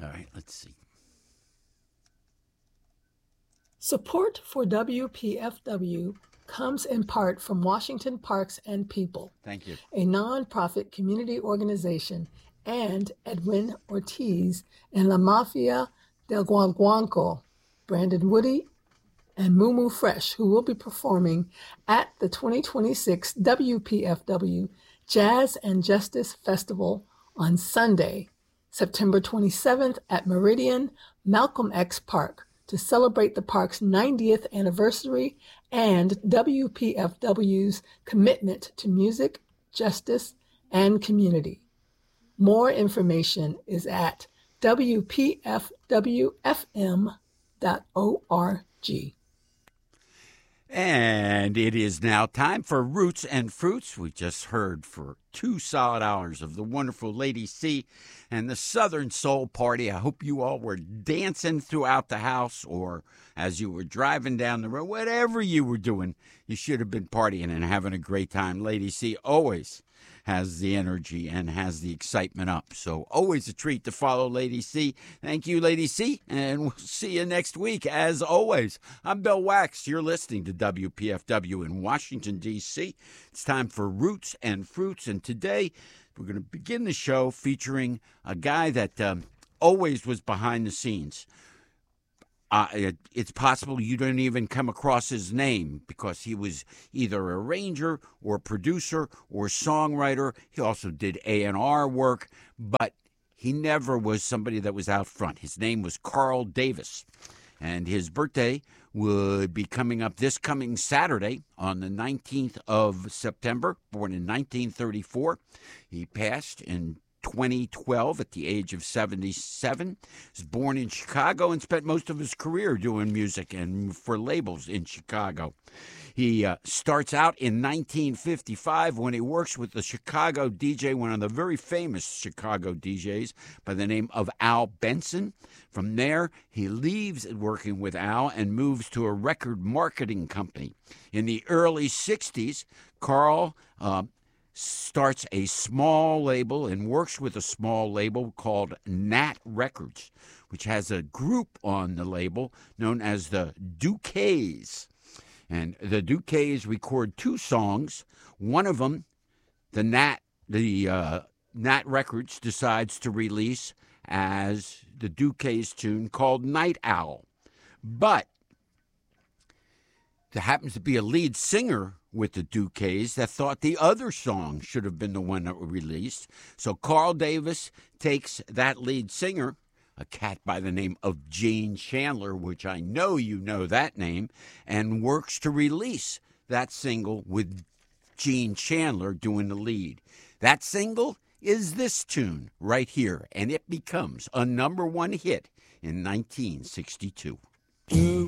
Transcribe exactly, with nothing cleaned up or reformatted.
All right, let's see. Support for W P F W comes in part from Washington Parks and People, Thank you. a nonprofit community organization, and Edwin Ortiz and La Mafia del Guaguanco, Brandon Woody, and Mumu Fresh, who will be performing at the twenty twenty-six W P F W Jazz and Justice Festival on Sunday, September twenty-seventh at Meridian Malcolm X Park to celebrate the park's ninetieth anniversary and W P F W's commitment to music, justice, and community. More information is at W P F W F M dot org. And it is now time for Roots and Fruits. We just heard for two solid hours of the wonderful Lady C and the Southern Soul Party. I hope you all were dancing throughout the house, or as you were driving down the road, whatever you were doing, you should have been partying and having a great time. Lady C always has the energy and has the excitement up. So always a treat to follow Lady C. Thank you, Lady C, and we'll see you next week. As always, I'm Bill Wax. You're listening to W P F W in Washington, D C It's time for Roots and Fruits, and today we're going to begin the show featuring a guy that um, always was behind the scenes. Uh, it, it's possible you don't even come across his name because he was either a arranger or producer or songwriter. He also did A and R work, but he never was somebody that was out front. His name was Carl Davis, and his birthday would be coming up this coming Saturday on the nineteenth of September, born in nineteen thirty-four. He passed in twenty twelve at the age of seventy-seven. He was born in Chicago and spent most of his career doing music and for labels in Chicago. He uh, starts out in nineteen fifty-five when he works with the Chicago D J, one of the very famous Chicago D Js by the name of Al Benson. From there, he leaves working with Al and moves to a record marketing company. In the early sixties, Carl uh, starts a small label and works with a small label called Nat Records, which has a group on the label known as the Duquesnes. And the Duquesnes record two songs. One of them, the Nat, the uh, Nat Records decides to release as the Duquesnes tune called Night Owl. But there happens to be a lead singer with the Duquesnes that thought the other song should have been the one that was released. So Carl Davis takes that lead singer, a cat by the name of Gene Chandler, which I know you know that name, and works to release that single with Gene Chandler doing the lead. That single is this tune right here, and it becomes a number one hit in nineteen sixty-two.